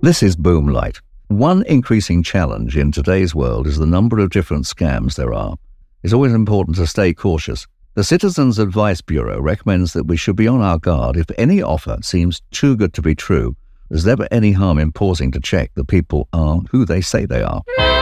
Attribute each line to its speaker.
Speaker 1: This is Boomlight. One increasing challenge in today's world is the number of different scams there are. It's always important to stay cautious. The Citizens Advice Bureau recommends that we should be on our guard if any offer seems too good to be true. There's never any harm in pausing to check that people are who they say they are.